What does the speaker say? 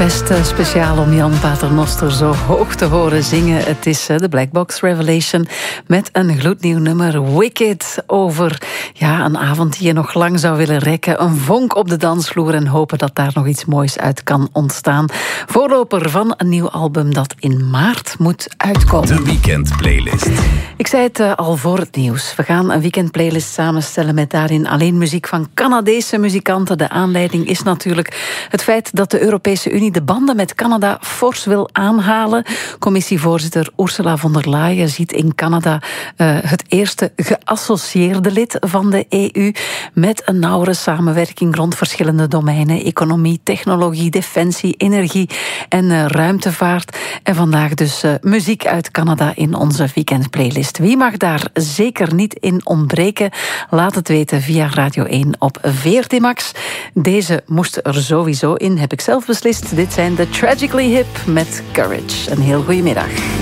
Best speciaal om Jan Paternoster zo hoog te horen zingen. Het is de Black Box Revelation met een gloednieuw nummer, Wicked, over een avond die je nog lang zou willen rekken. Een vonk op de dansvloer en hopen dat daar nog iets moois uit kan ontstaan. Voorloper van een nieuw album dat in maart moet uitkomen. De weekendplaylist. Ik zei het al voor het nieuws. We gaan een weekendplaylist samenstellen met daarin alleen muziek van Canadese muzikanten. De aanleiding is natuurlijk het feit dat de Europese Unie de banden met Canada fors wil aanhalen. Commissievoorzitter Ursula von der Leyen ziet in Canada het eerste geassocieerde lid van de EU met een nauwere samenwerking rond verschillende domeinen: economie, technologie, defensie, energie en ruimtevaart. En vandaag dus muziek uit Canada in onze weekendplaylist. Wie mag daar zeker niet in ontbreken? Laat het weten via Radio 1 op VRT Max. Deze moest er sowieso in, heb ik zelf beslist. Dit zijn de Tragically Hip met Courage. Een heel goede middag.